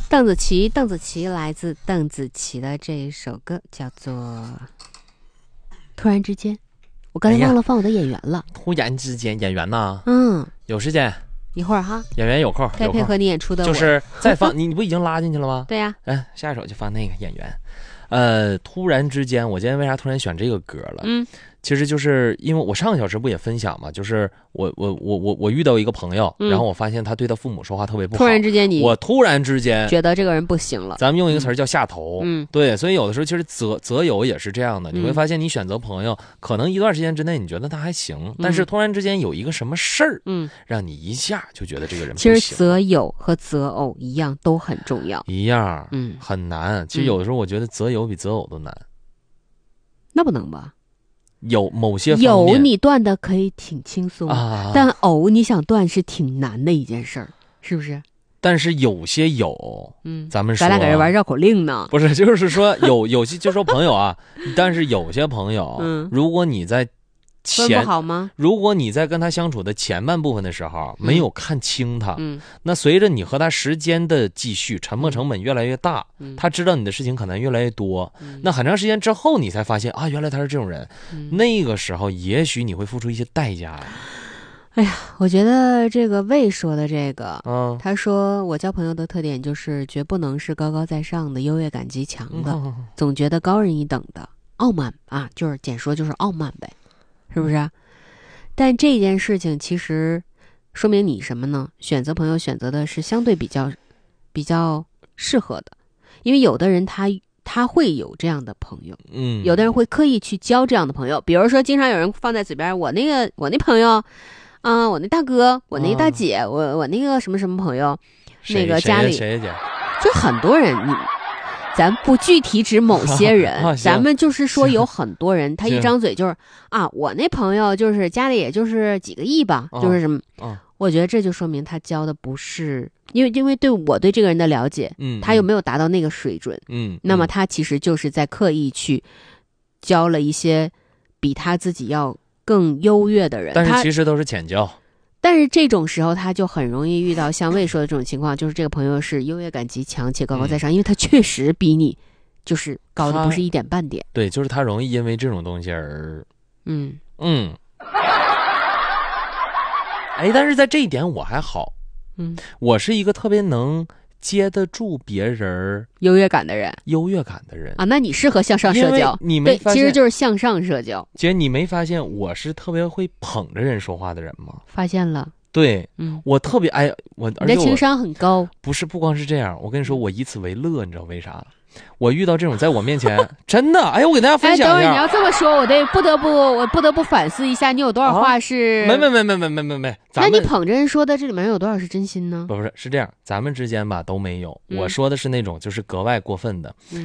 邓紫棋来自邓紫棋的这一首歌叫做《突然之间》。我刚才忘了放我的演员了。 突然之间，演员呢？有时间一会儿哈， 演员有空， 该配合你演出的就是再放你不已经拉进去了吗？ 对呀。 下一首就放那个演员。突然之间，我今天为啥突然选这个歌了？其实就是因为我上个小时不也分享嘛，就是我遇到一个朋友，然后我发现他对他父母说话特别不好。 突然之间我突然之间觉得这个人不行了。 咱们用一个词儿叫下头。对，所以有的时候其实择友也是这样的，你会发现你选择朋友，可能一段时间之内你觉得他还行，但是突然之间有一个什么事儿，让你一下就觉得这个人不行。 其实择友和择偶一样都很重要， 一样，很难。其实有的时候我觉得择友比择偶都难。 那不能吧？ 有某些方面有你断的可以挺轻松，但偶你想断是挺难的一件事儿，是不是？ 但是有些咱们说咱俩搁这玩绕口令呢， 不是，就是说有些就说朋友啊，但是有些朋友，如果你在分不好吗？ 如果你在跟他相处的前半部分的时候没有看清他，那随着你和他时间的继续，沉没成本越来越大，他知道你的事情可能越来越多，那很长时间之后你才发现啊，原来他是这种人，那个时候也许你会付出一些代价。 哎呀，我觉得这个魏说的这个，他说我交朋友的特点就是绝不能是高高在上的、优越感极强的，总觉得高人一等的，傲慢啊，就是简说就是傲慢呗。是不是？但这件事情其实说明你什么呢？选择朋友选择的是相对比较适合的，因为有的人他会有这样的朋友，有的人会刻意去交这样的朋友，比如说经常有人放在嘴边，我那朋友啊，我那大哥，我那大姐，我那个什么什么朋友，那个家里谁就很多人咱不具体指某些人，咱们就是说有很多人，他一张嘴就是啊，我那朋友就是家里也就是几个亿吧，就是什么，我觉得这就说明他交的不是，因为对我对这个人的了解，他又没有达到那个水准，那么他其实就是在刻意去交了一些比他自己要更优越的人， 但是其实都是浅交。 但是这种时候他就很容易遇到像魏说的这种情况，就是这个朋友是优越感极强且高高在上，因为他确实比你就是高的不是一点半点。 对，就是他容易因为这种东西而但是在这一点我还好，我是一个特别能接得住别人优越感的人啊， 那你适合向上社交， 你没发现， 对，其实就是向上社交。 姐，你没发现我是特别会捧着人说话的人吗？ 发现了， 对，我特别你的情商很高。 不光是这样，我跟你说，我以此为乐，你知道为啥？我遇到这种在我面前真的，我给大家分享一下。 等会儿你要这么说，我不得不反思一下，你有多少话是没。 那你捧着人说的，这里面有多少是真心呢？ 不是这样，咱们之间吧都没有。我说的是那种就是格外过分的。